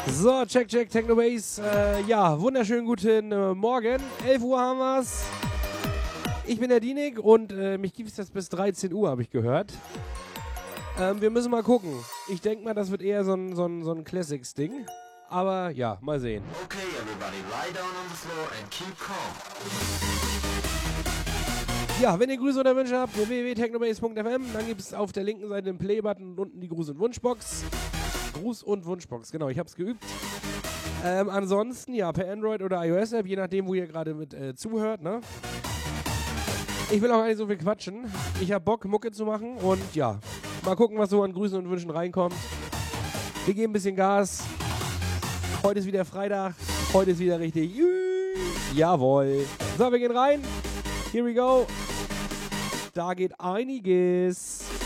So, check, Technobase. Ja, wunderschönen guten Morgen. 11 Uhr haben wir's. Ich bin der Dienig und mich gibt es jetzt bis 13 Uhr, habe ich gehört. Wir müssen mal gucken. Ich denke mal, das wird eher so ein Classics-Ding. Aber ja, mal sehen. Okay, everybody, lie down on the floor and keep calm. Ja, wenn ihr Grüße oder Wünsche habt, www.technobase.fm, dann gibt es auf der linken Seite den Playbutton und unten die Gruß- und Wunschbox. Gruß- und Wunschbox, genau, ich habe es geübt. Ansonsten, ja, per Android oder iOS-App, je nachdem, wo ihr gerade mit zuhört, ne? Ich will auch gar nicht so viel quatschen. Ich habe Bock, Mucke zu machen und ja, mal gucken, was so an Grüßen und Wünschen reinkommt. Wir geben ein bisschen Gas. Heute ist wieder Freitag. Heute ist wieder richtig. Jawohl. So, wir gehen rein. Here we go. Da geht einiges.